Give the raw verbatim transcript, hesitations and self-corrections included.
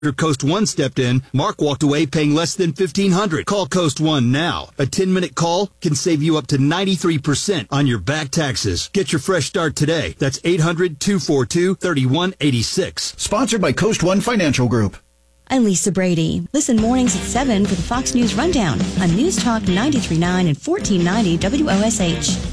After Coast One stepped in, Mark walked away paying less than fifteen hundred dollars. Call Coast One now. A ten-minute call can save you up to ninety-three percent on your back taxes. Get your fresh start today. That's eight hundred, two four two, three one eight six. Sponsored by Coast One Financial Group. I'm Lisa Brady. Listen mornings at seven for the Fox News Rundown on News Talk ninety-three point nine and fourteen ninety W O S H.